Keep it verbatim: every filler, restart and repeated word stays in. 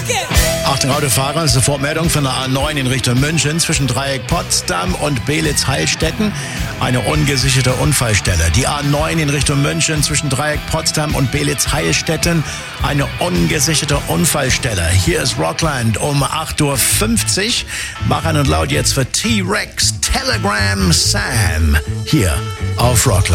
Achtung, Autofahrer, Sofortmeldung von der A neun in Richtung München zwischen Dreieck Potsdam und Beelitz-Heilstätten. Eine ungesicherte Unfallstelle. Die A neun in Richtung München zwischen Dreieck Potsdam und Beelitz-Heilstätten. Eine ungesicherte Unfallstelle. Hier ist Rockland um acht Uhr fünfzig. Mach an und laut jetzt für T-Rex Telegram Sam. Hier auf Rockland.